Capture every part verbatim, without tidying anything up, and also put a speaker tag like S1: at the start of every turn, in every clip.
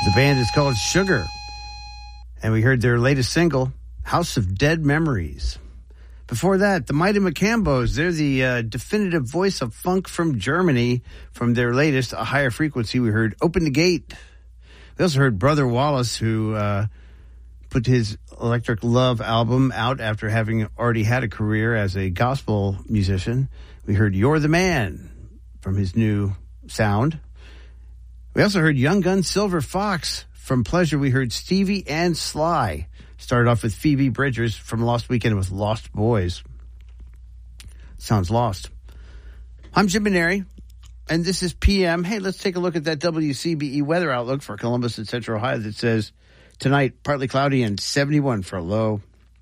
S1: The band is called Sugar. And we heard their latest single, House of Dead Memories. Before that, the Mighty Macambos. They're the uh, definitive voice of funk from Germany. From their latest, A Higher Frequency, we heard Open the Gate. We also heard Brother Wallace, who uh, put his Electric Love album out after having already had a career as a gospel musician. We heard You're the Man from his new sound. We also heard Young Gun Silver Fox. From Pleasure, we heard Stevie and Sly. Started off with Phoebe Bridgers from Lost Weekend with Lost Boys. Sounds lost. I'm Jim Maneri, and this is P M. Hey, let's take a look at that W C B E weather outlook for Columbus and Central Ohio that says tonight, partly cloudy and seventy-one for a low.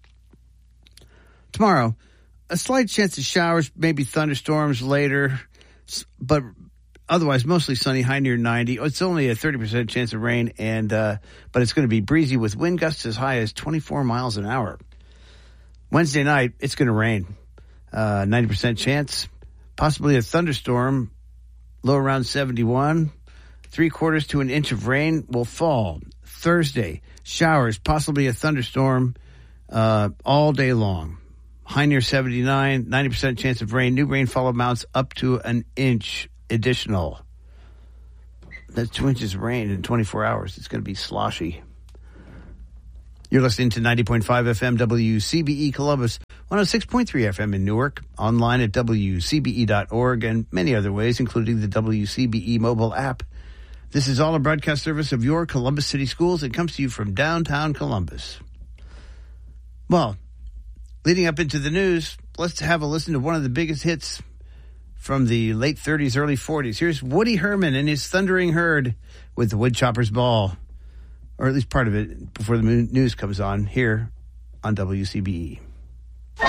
S1: Tomorrow, a slight chance of showers, maybe thunderstorms later, but otherwise, mostly sunny, high near ninety. It's only a thirty percent chance of rain, and uh, but it's going to be breezy with wind gusts as high as twenty-four miles an hour. Wednesday night, it's going to rain. Uh, ninety percent chance, possibly a thunderstorm, low around seventy-one. Three quarters to an inch of rain will fall. Thursday, showers, possibly a thunderstorm uh, all day long. High near seventy-nine, ninety percent chance of rain. New rainfall amounts up to an inch. Additional. That's two inches of rain in twenty-four hours. It's going to be sloshy. You're listening to ninety point five F M W C B E Columbus, one oh six point three F M in Newark, online at W C B E dot org, and many other ways, including the W C B E mobile app. This is all a broadcast service of your Columbus City Schools. It comes to you from downtown Columbus. Well, leading up into the news, let's have a listen to one of the biggest hits from the late thirties, early forties. Here's Woody Herman and his Thundering Herd with the Woodchopper's Ball, or at least part of it, before the news comes on here on W C B E.